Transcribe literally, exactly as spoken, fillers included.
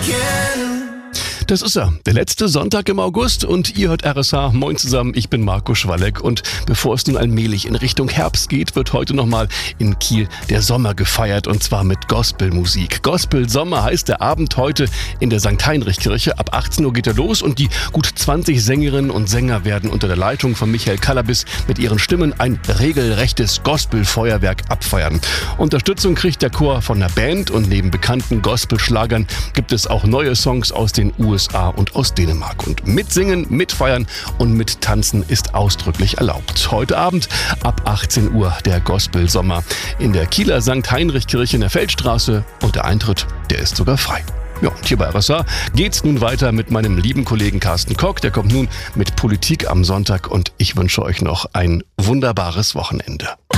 Das ist er, der letzte Sonntag im August und ihr hört R S H. Moin zusammen, ich bin Marco Schwalleck und bevor es nun allmählich in Richtung Herbst geht, wird heute nochmal in Kiel der Sommer gefeiert und zwar mit Gospelmusik. Gospel Sommer heißt der Abend heute in der Sankt Heinrich-Kirche. Ab achtzehn Uhr geht er los und die gut zwanzig Sängerinnen und Sänger werden unter der Leitung von Michael Kalabis mit ihren Stimmen ein regelrechtes Gospelfeuerwerk abfeiern. Unterstützung kriegt der Chor von der Band und neben bekannten Gospelschlagern gibt es auch neue Songs aus den U S A und aus Dänemark. Und mitsingen, mitfeiern und mittanzen ist ausdrücklich erlaubt. Heute Abend ab achtzehn Uhr der Gospel-Sommer in der Kieler Sankt Heinrich-Kirche in der Feldstraße und der Eintritt, der ist sogar frei. Ja, und hier bei R S H geht's nun weiter mit meinem lieben Kollegen Carsten Kock. Der kommt nun mit Politik am Sonntag und ich wünsche euch noch ein wunderbares Wochenende.